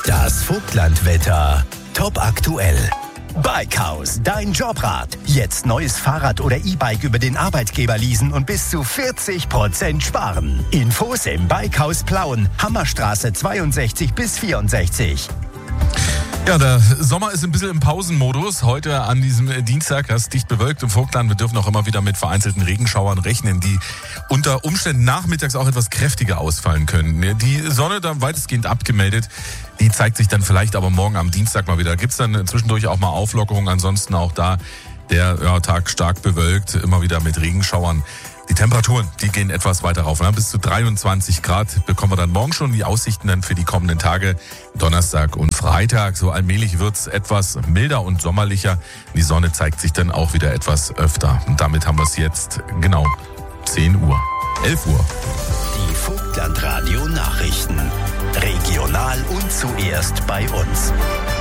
Das Vogtlandwetter top aktuell. Bikehaus, dein Jobrat. Jetzt neues Fahrrad oder E-Bike über den Arbeitgeber leasen und bis zu 40% sparen. Infos im Bikehaus Plauen, Hammerstraße 62 bis 64. Ja, der Sommer ist ein bisschen im Pausenmodus. Heute an diesem Dienstag ist es dicht bewölkt im Vogtland. Wir dürfen auch immer wieder mit vereinzelten Regenschauern rechnen, die unter Umständen nachmittags auch etwas kräftiger ausfallen können. Die Sonne da weitestgehend abgemeldet. Die zeigt sich dann vielleicht aber morgen am Dienstag mal wieder. Gibt's dann zwischendurch auch mal Auflockerungen. Ansonsten auch da der Tag stark bewölkt, immer wieder mit Regenschauern. Die Temperaturen, die gehen etwas weiter rauf. Bis zu 23 Grad bekommen wir dann morgen schon. Die Aussichten dann für die kommenden Tage, Donnerstag und Freitag. So allmählich wird's etwas milder und sommerlicher. Die Sonne zeigt sich dann auch wieder etwas öfter. Und damit haben wir es jetzt genau 10 Uhr, 11 Uhr. Die Vogtlandradio Nachrichten. Regional und zuerst bei uns.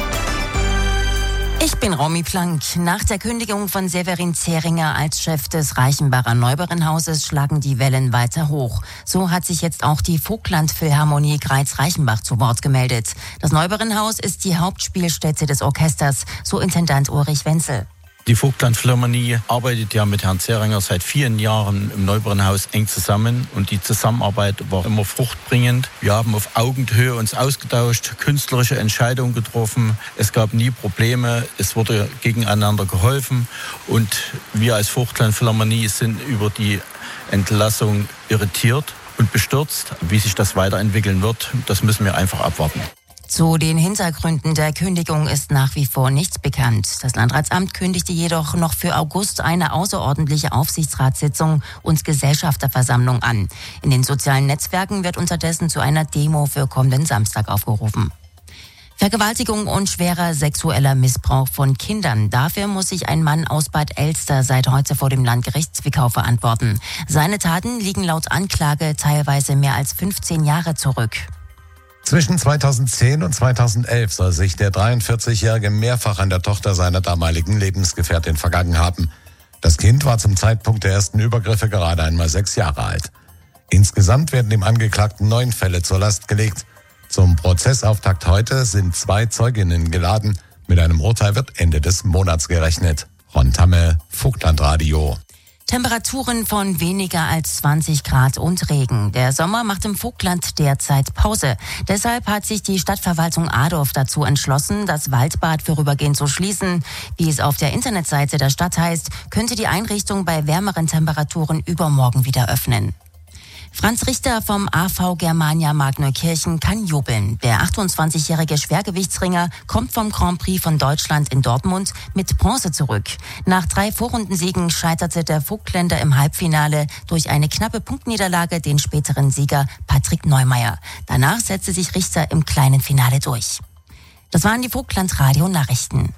Ich bin Romy Plank. Nach der Kündigung von Severin Zeringer als Chef des Reichenbacher Neubauernhauses schlagen die Wellen weiter hoch. So hat sich jetzt auch die Vogtland-Philharmonie Greiz-Reichenbach zu Wort gemeldet. Das Neubauernhaus ist die Hauptspielstätte des Orchesters, so Intendant Ulrich Wenzel. Die Vogtland-Philharmonie arbeitet ja mit Herrn Zeringer seit vielen Jahren im Neubauernhaus eng zusammen und die Zusammenarbeit war immer fruchtbringend. Wir haben auf Augenhöhe uns ausgetauscht, künstlerische Entscheidungen getroffen. Es gab nie Probleme, es wurde gegeneinander geholfen und wir als Vogtland-Philharmonie sind über die Entlassung irritiert und bestürzt. Wie sich das weiterentwickeln wird, das müssen wir einfach abwarten. Zu den Hintergründen der Kündigung ist nach wie vor nichts bekannt. Das Landratsamt kündigte jedoch noch für August eine außerordentliche Aufsichtsratssitzung und Gesellschafterversammlung an. In den sozialen Netzwerken wird unterdessen zu einer Demo für kommenden Samstag aufgerufen. Vergewaltigung und schwerer sexueller Missbrauch von Kindern. Dafür muss sich ein Mann aus Bad Elster seit heute vor dem Landgericht Zwickau verantworten. Seine Taten liegen laut Anklage teilweise mehr als 15 Jahre zurück. Zwischen 2010 und 2011 soll sich der 43-Jährige mehrfach an der Tochter seiner damaligen Lebensgefährtin vergangen haben. Das Kind war zum Zeitpunkt der ersten Übergriffe gerade einmal 6 Jahre alt. Insgesamt werden dem Angeklagten 9 Fälle zur Last gelegt. Zum Prozessauftakt heute sind 2 Zeuginnen geladen. Mit einem Urteil wird Ende des Monats gerechnet. Ron Tamme, Vogtlandradio. Temperaturen von weniger als 20 Grad und Regen. Der Sommer macht im Vogtland derzeit Pause. Deshalb hat sich die Stadtverwaltung Adorf dazu entschlossen, das Waldbad vorübergehend zu schließen. Wie es auf der Internetseite der Stadt heißt, könnte die Einrichtung bei wärmeren Temperaturen übermorgen wieder öffnen. Franz Richter vom AV Germania Markneukirchen kann jubeln. Der 28-jährige Schwergewichtsringer kommt vom Grand Prix von Deutschland in Dortmund mit Bronze zurück. Nach 3 Vorrundensiegen scheiterte der Vogtländer im Halbfinale durch eine knappe Punktniederlage den späteren Sieger Patrick Neumeier. Danach setzte sich Richter im kleinen Finale durch. Das waren die Vogtland-Radio-Nachrichten.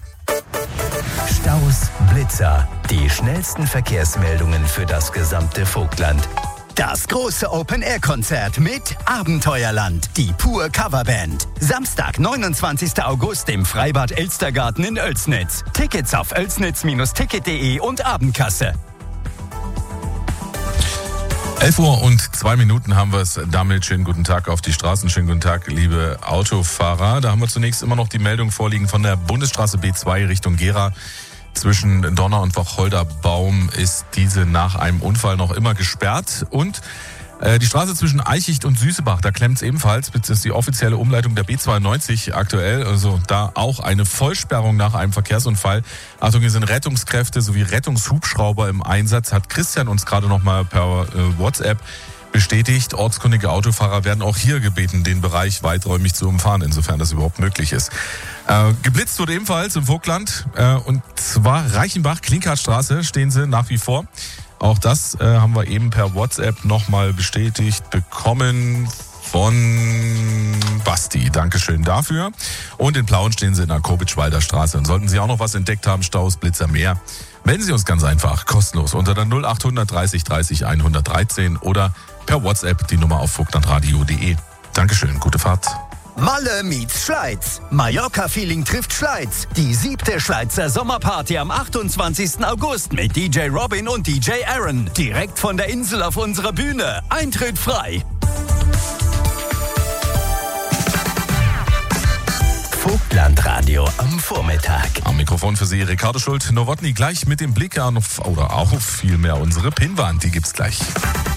Staus, Blitzer, die schnellsten Verkehrsmeldungen für das gesamte Vogtland. Das große Open-Air-Konzert mit Abenteuerland, die Pur Coverband. Samstag, 29. August im Freibad Elstergarten in Oelsnitz. Tickets auf oelsnitz-ticket.de und Abendkasse. 11 Uhr und 2 Minuten haben wir es damit. Schönen guten Tag auf die Straßen. Schönen guten Tag, liebe Autofahrer. Da haben wir zunächst immer noch die Meldung vorliegen von der Bundesstraße B2 Richtung Gera. Zwischen Donner und Wacholderbaum ist diese nach einem Unfall noch immer gesperrt. Und die Straße zwischen Eichicht und Süßebach, da klemmt es ebenfalls. Das ist die offizielle Umleitung der B92 aktuell. Also da auch eine Vollsperrung nach einem Verkehrsunfall. Achtung, hier sind Rettungskräfte sowie Rettungshubschrauber im Einsatz. Hat Christian uns gerade noch mal per WhatsApp bestätigt. Ortskundige Autofahrer werden auch hier gebeten, den Bereich weiträumig zu umfahren, insofern das überhaupt möglich ist. Geblitzt wurde ebenfalls im Vogtland, und zwar Reichenbach-Klinkhartstraße stehen sie nach wie vor. Auch das haben wir eben per WhatsApp nochmal bestätigt bekommen von Basti. Dankeschön dafür. Und in Plauen stehen sie in der Kobitschwalder Straße. Und sollten Sie auch noch was entdeckt haben, Staus, Blitzer, mehr, melden Sie uns ganz einfach, kostenlos, unter der 0800 30 30 113 oder per WhatsApp die Nummer auf vogtlandradio.de. Dankeschön, gute Fahrt. Malle meets Schleiz. Mallorca-Feeling trifft Schleiz. Die 7. Schleizer Sommerparty am 28. August mit DJ Robin und DJ Aaron. Direkt von der Insel auf unserer Bühne. Eintritt frei. Vogtlandradio am Vormittag. Am Mikrofon für Sie Ricardo Schult-Nowotny, gleich mit dem Blick auf vielmehr unsere Pinnwand, die gibt's gleich.